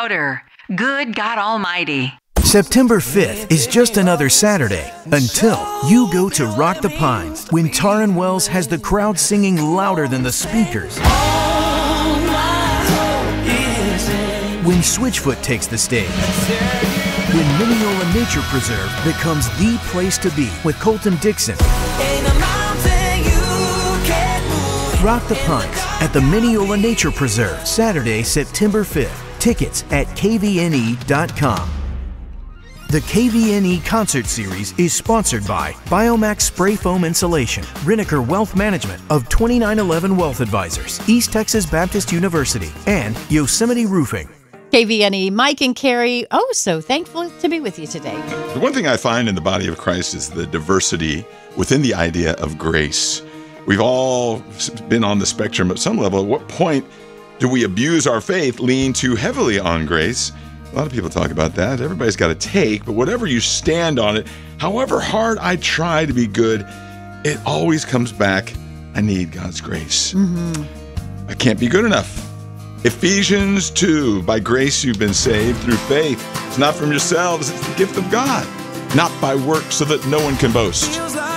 louder. Good God Almighty. September 5th is just another Saturday until you go to Rock the Pines when Taryn Wells has the crowd singing louder than the speakers. When Switchfoot takes the stage. When Mineola Nature Preserve becomes the place to be with Colton Dixon. Rock the Pines at the Mineola Nature Preserve, Saturday, September 5th. Tickets at kvne.com. The KVNE Concert Series is sponsored by Biomax Spray Foam Insulation, Riniker Wealth Management of 2911 Wealth Advisors, East Texas Baptist University, and Yosemite Roofing. KVNE, Mike and Carrie, so thankful to be with you today. The one thing I find in the body of Christ is the diversity within the idea of grace. We've all been on the spectrum at some level. At what point do we abuse our faith, lean too heavily on grace? A lot of people talk about that. Everybody's got a take, but whatever you stand on it, however hard I try to be good, it always comes back, I need God's grace. I can't be good enough. Ephesians 2, by grace you've been saved through faith. It's not from yourselves, it's the gift of God, not by works so that no one can boast.